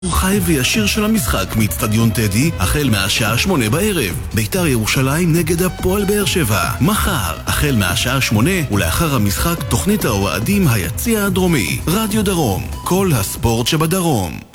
חי וישיר של המשחק מאצטדיון טדי החל מהשעה 8 בערב. בית"ר ירושלים נגד הפועל באר שבע מחר החל מהשעה 8, ולאחר המשחק תוכנית האוהדים היציע הדרומי. רדיו דרום, כל הספורט שבדרום.